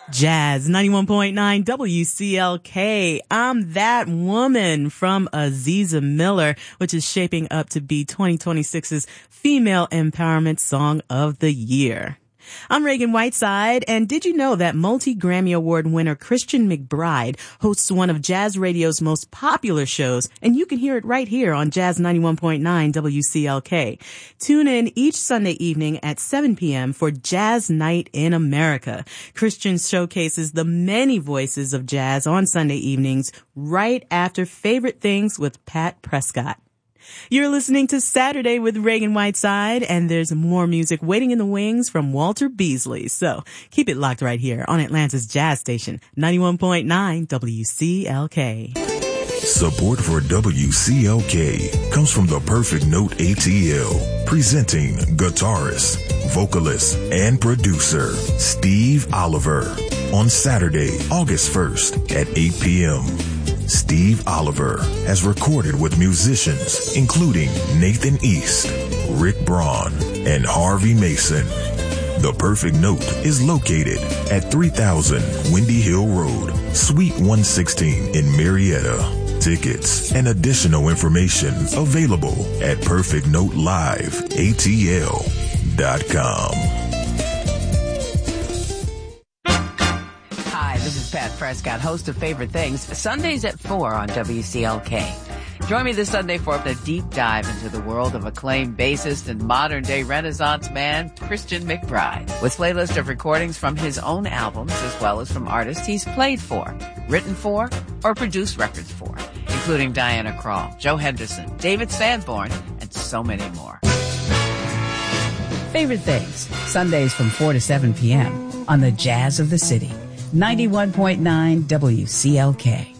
Jazz 91.9 WCLK. I'm That Woman from Aziza Miller, which is shaping up to be 2026's Female Empowerment Song of the Year. I'm Reagan Whiteside, and did you know that multi-Grammy Award winner Christian McBride hosts one of Jazz Radio's most popular shows, and you can hear it right here on Jazz 91.9 WCLK. Tune in each Sunday evening at 7 p.m. for Jazz Night in America. Christian showcases the many voices of jazz on Sunday evenings right after Favorite Things with Pat Prescott. You're listening to Saturday with Reagan Whiteside, and there's more music waiting in the wings from Walter Beasley. So keep it locked right here on Atlanta's Jazz Station, 91.9 WCLK. Support for WCLK comes from the Perfect Note ATL, presenting guitarist, vocalist, and producer Steve Oliver on Saturday, August 1st at 8 p.m. Steve Oliver has recorded with musicians including Nathan East, Rick Braun, and Harvey Mason. The Perfect Note is located at 3000 Windy Hill Road, Suite 116 in Marietta. Tickets and additional information available at perfectnoteliveatl.com. This is Pat Prescott, host of Favorite Things, Sundays at 4 on WCLK. Join me this Sunday for a deep dive into the world of acclaimed bassist and modern-day Renaissance man, Christian McBride, with playlist of recordings from his own albums as well as from artists he's played for, written for, or produced records for, including Diana Krall, Joe Henderson, David Sanborn, and so many more. Favorite Things, Sundays from 4 to 7 p.m. on the Jazz of the City. 91.9 WCLK.